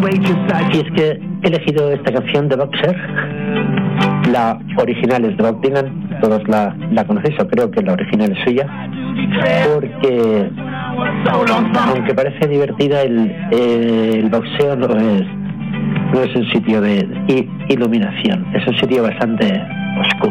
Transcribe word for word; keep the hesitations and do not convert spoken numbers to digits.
Y es que he elegido esta canción de Boxer. La original es de Bob Dylan, todos la, la conocéis, o creo que la original es suya, porque aunque parece divertida, el, el boxeo no es, no es un sitio de iluminación, es un sitio bastante oscuro.